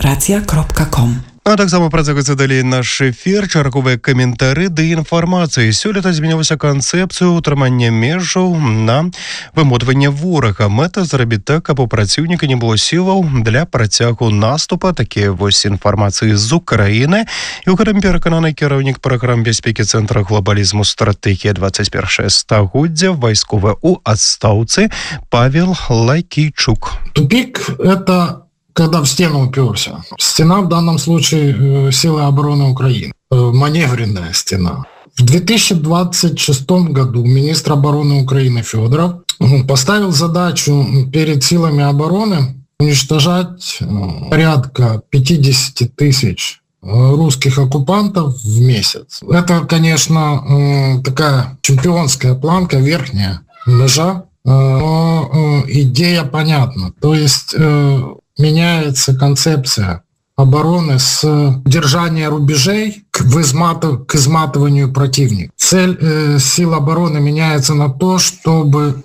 Racja.com. А таксама працягваецца далей наш эфір, чарговыя каментары ды інфармацыі. Сёлета змянілася канцэпцыю ўтрымання межаў на вымотванне ворага. Мэта зрабіць так, каб у праціўніка не было сілаў для працягу наступа. Такія вось інфармацыі з Украіны. І ў гэтым перакананы кіраўнік праграм бяспекі Цэнтра глобалізму стратэгія 21 стагоддзя, вайсковы ў адстаўцы Павел Лайкійчук. Тупик – это когда в стену уперся. Стена в данном случае силы обороны Украины. Маневренная стена. В 2026 году министр обороны Украины Федоров поставил задачу перед силами обороны уничтожать порядка 50 тысяч русских оккупантов в месяц. Это, конечно, такая чемпионская планка, верхняя межа, но идея понятна. То есть меняется концепция обороны с держания рубежей к изматыванию противника. Цель сил обороны меняется на то, чтобы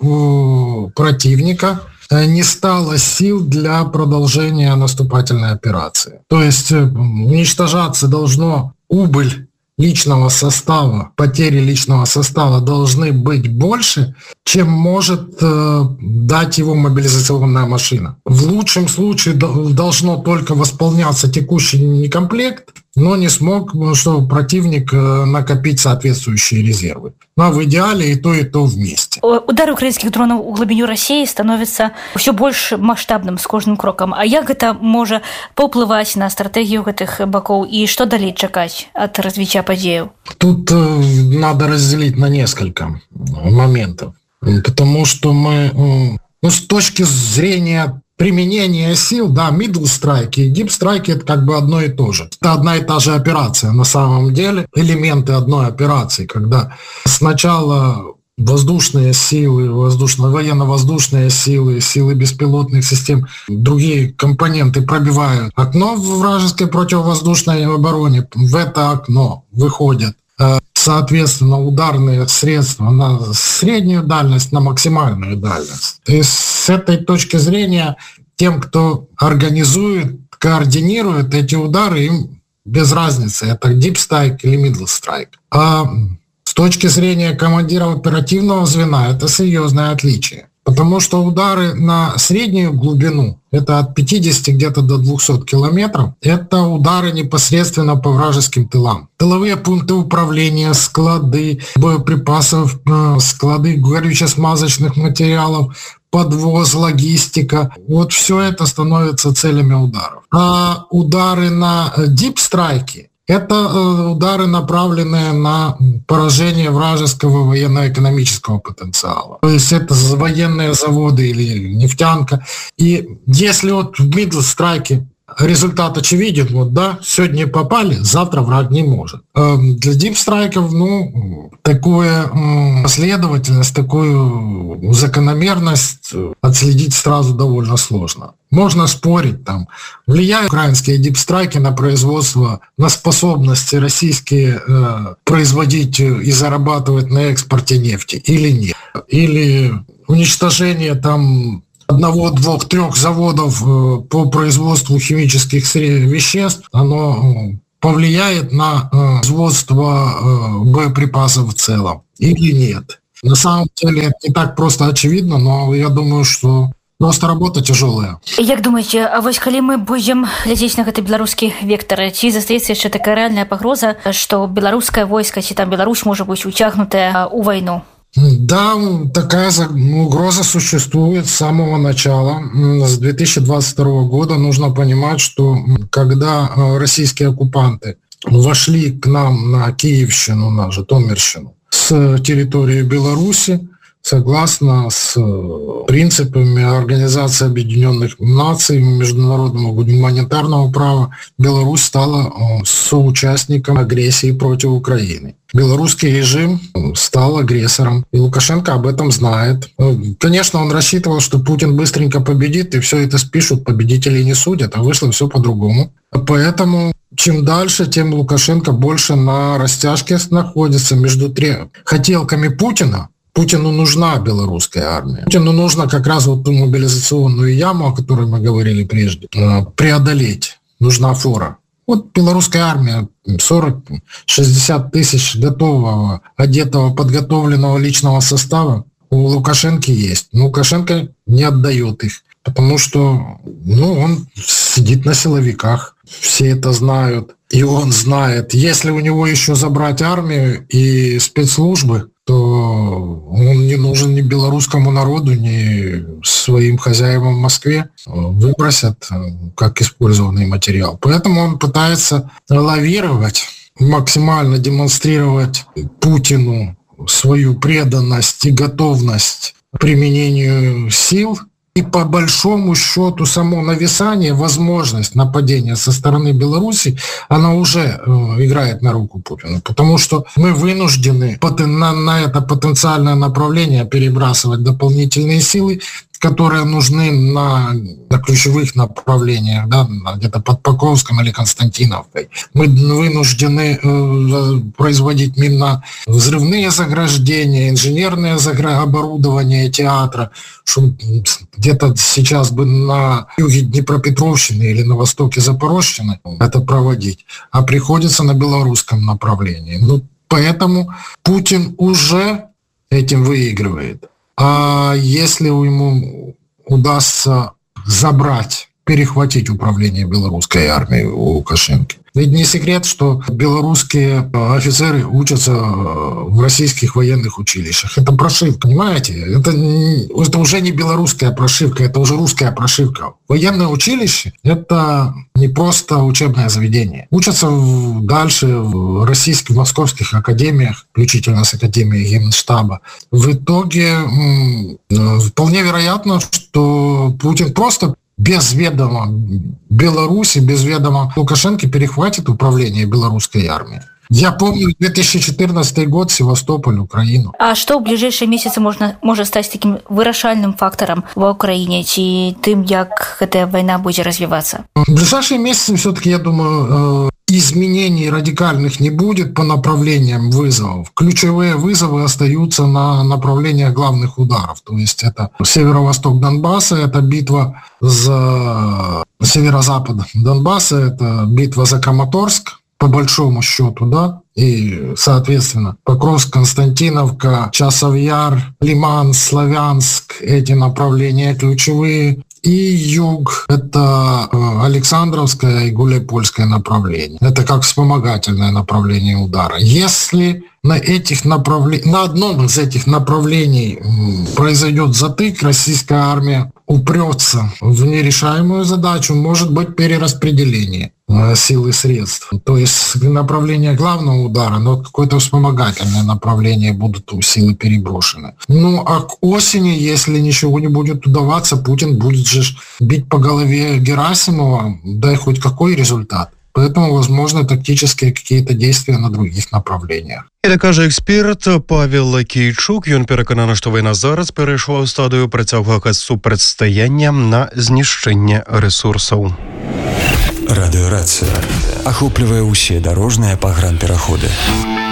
у противника не стало сил для продолжения наступательной операции. То есть уничтожаться должно убыль личного состава, потери личного состава должны быть больше, чем может дать его мобилизационная машина. В лучшем случае должно только восполняться текущий некомплект, но не смог, что противник накопить соответствующие резервы. Но в идеале и то вместе. Удар украинских дронов у глубину России становится все больше масштабным с каждым кроком. А как это может повлиять на стратегию этих боков и что далее чекать от развития подеев? Тут надо разделить на несколько моментов. Потому что мы, с точки зрения применения сил, да, middle strike и deep strike — это как бы одно и то же. Это одна и та же операция на самом деле, элементы одной операции, когда сначала воздушные силы, военно-воздушные силы, силы беспилотных систем, другие компоненты пробивают окно в вражеской противовоздушной обороне, в это окно выходят соответственно, ударные средства на среднюю дальность, на максимальную дальность. И с этой точки зрения тем, кто организует, координирует эти удары, им без разницы, это deep strike или middle strike. А с точки зрения командира оперативного звена это серьезное отличие. Потому что удары на среднюю глубину, это от 50 где-то до 200 километров, это удары непосредственно по вражеским тылам. Тыловые пункты управления, склады боеприпасов, склады горюче-смазочных материалов, подвоз, логистика. Вот все это становится целями ударов. А удары на дипстрайки — это удары, направленные на поражение вражеского военно-экономического потенциала. То есть это военные заводы или нефтянка. И если вот в middle strike результат очевиден, вот да, сегодня попали, завтра враг не может. Для дипстрайков, такую последовательность, такую закономерность отследить сразу довольно сложно. Можно спорить, влияют украинские дипстрайки на производство, на способности российские производить и зарабатывать на экспорте нефти или нет. Или уничтожение одного, двух, трех заводов по производству химических веществ, оно повлияет на производство боеприпасов в целом или нет. На самом деле это не так просто очевидно, но я думаю, что просто работа тяжелая. Як думаеце, а вось калі мы будзем глядзець на гэты беларускі вектор, ці застаецца яшчэ такая рэальная пагроза, што беларускае войска ці Беларусь можа быць уцягнутая ў вайну? Да, такая угроза существует с самого начала. С 2022 года нужно понимать, что когда российские оккупанты вошли к нам на Киевщину, на Житомирщину с территории Беларуси, согласно с принципами Организации Объединенных Наций, международного гуманитарного права, Беларусь стала соучастником агрессии против Украины. Белорусский режим стал агрессором, и Лукашенко об этом знает. Конечно, он рассчитывал, что Путин быстренько победит, и все это спишут, победителей не судят, а вышло все по-другому. Поэтому чем дальше, тем Лукашенко больше на растяжке находится между хотелками Путина. Путину нужна белорусская армия. Путину нужно как раз вот ту мобилизационную яму, о которой мы говорили прежде, преодолеть. нужна фора. Вот белорусская армия, 40-60 тысяч готового, одетого, подготовленного личного состава у Лукашенко есть. Но Лукашенко не отдает их, потому что он сидит на силовиках. Все это знают. И он знает, если у него еще забрать армию и спецслужбы, то он не нужен ни белорусскому народу, ни своим хозяевам в Москве. Выбросят как использованный материал. Поэтому он пытается лавировать, максимально демонстрировать Путину свою преданность и готовность к применению сил. И по большому счету само нависание, возможность нападения со стороны Беларуси, она уже играет на руку Путину. Потому что мы вынуждены на это потенциальное направление перебрасывать дополнительные силы, которые нужны на ключевых направлениях, да, где-то под Покровском или Константиновкой. Мы вынуждены производить минно-взрывные заграждения, инженерное оборудование театра, что где-то сейчас бы на юге Днепропетровщины или на востоке Запорожщины это проводить, а приходится на белорусском направлении. Поэтому Путин уже этим выигрывает. А если ему удастся перехватить управление белорусской армией у Лукашенко? Ведь не секрет, что белорусские офицеры учатся в российских военных училищах. Это прошивка, понимаете? Это уже не белорусская прошивка, это уже русская прошивка. Военное училище – это не просто учебное заведение. Учатся дальше в российских, московских академиях, включительно с Академией Генштаба. В итоге вполне вероятно, что Путин просто без ведома Беларуси, без ведома Лукашенко перехватит управление белорусской армией. Я помню 2014 год, Севастополь, Украину. А что ў бліжэйшыя месяцы можа стаць таким вырашальным фактарам ва Украине, ці тым, як гэтая вайна будзе развиваться? В ближайшие месяцы все-таки, я думаю, изменений радикальных не будет по направлениям вызовов. Ключевые вызовы остаются на направлениях главных ударов. То есть это северо-восток Донбасса, это битва за северо-запад Донбасса, это битва за Краматорск, по большому счету, да, и, соответственно, Покровск, Константиновка, Часов Яр, Лиман, Славянск, эти направления ключевые. И юг – это Александровское и Гуляйпольское направление. Это как вспомогательное направление удара. Если на одном из этих направлений произойдет затык, российская армия упрется в нерешаемую задачу, может быть перераспределение сил и средств. То есть направление главного удара, но какое-то вспомогательное направление будут силы переброшены. А к осени, если ничего не будет удаваться, Путин будет же бить по голове Герасимова, дай хоть какой результат. Поэтому возможны тактические какие-то действия на других направлениях. І кажа експерт Павел Лакійчук. Ён перакананы, што вайна зараз перайшла ў стадыю працяглага супрацьстаяння на знішчэнне рэсурсаў. Радыёрацыя ахоплівае ўсе дарожныя пагранпераходы.